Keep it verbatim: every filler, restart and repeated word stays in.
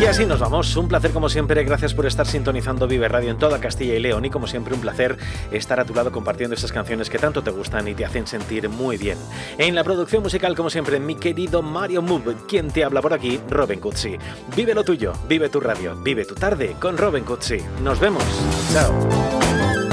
así nos vamos. Un placer como siempre. Gracias por estar sintonizando Vive Radio en toda Castilla y León. Y como siempre un placer estar a tu lado compartiendo esas canciones que tanto te gustan y te hacen sentir muy bien. En la producción musical, como siempre, mi querido Mario Move. Quien te habla por aquí, Robin Cutsi. Vive lo tuyo, vive tu radio, vive tu tarde con Robin Cutsi. Nos vemos. Chao.